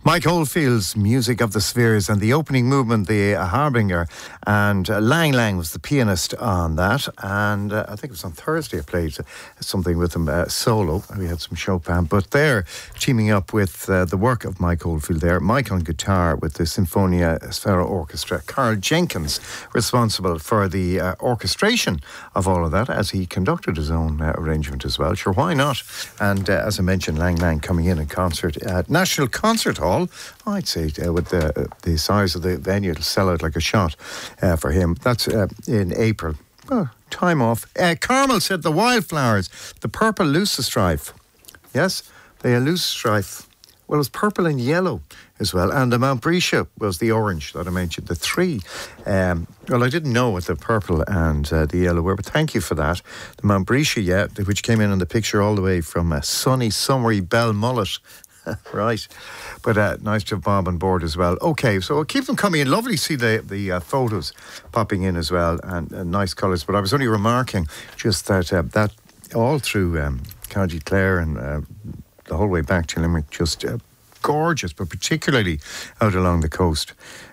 Mike Oldfield's Music of the Spheres and the opening movement, the Harbinger, and Lang Lang was the pianist on that. And I think it was on Thursday I played something with him solo. We had some Chopin, but they're teaming up with the work of Mike Oldfield there. Mike on guitar with the Sinfonia Sfera Orchestra. Carl Jenkins responsible for the orchestration of all of that, as he conducted his own arrangement as well. Sure, why not? And as I mentioned, Lang Lang coming in concert at National Concert Hall. I'd say with the size of the venue, it'll sell out like a shot for him. That's in April. Oh, time off. Carmel said the Wildflowers, the purple leucostrife. Yes, the leucostrife. Well, it was purple and yellow as well. And the Mount Brescia was the orange that I mentioned, the three. Well, I didn't know what the purple and the yellow were, but thank you for that. The Mount Brescia, yeah, which came in the picture all the way from sunny, summery Belmullet. Right, but nice to have Bob on board as well. Okay, so we'll keep them coming in. Lovely to see the photos popping in as well, and nice colours. But I was only remarking just that that all through County Clare and the whole way back to Limerick, just gorgeous, but particularly out along the coast,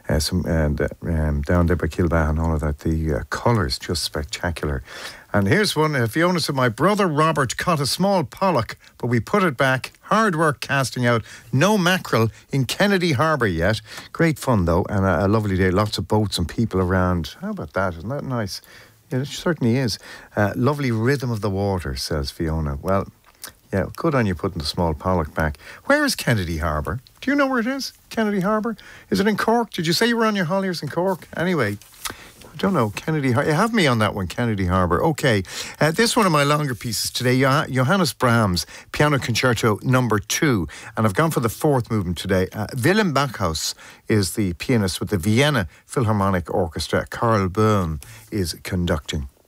down there by Kilbah and all of that. The colours just spectacular. And here's one. Fiona said, my brother Robert caught a small pollock, but we put it back. Hard work casting out. No mackerel in Kennedy Harbour yet. Great fun, though, and a lovely day. Lots of boats and people around. How about that? Isn't that nice? Yeah, it certainly is. Lovely rhythm of the water, says Fiona. Well, yeah, good on you putting the small pollock back. Where is Kennedy Harbour? Do you know where it is? Kennedy Harbour? Is it in Cork? Did you say you were on your holidays in Cork? Anyway, I don't know. Kennedy Harbour. You have me on that one, Kennedy Harbour. Okay. This one of my longer pieces today, Johannes Brahms, Piano Concerto number 2. And I've gone for the fourth movement today. Willem Backhaus is the pianist with the Vienna Philharmonic Orchestra. Karl Böhm is conducting.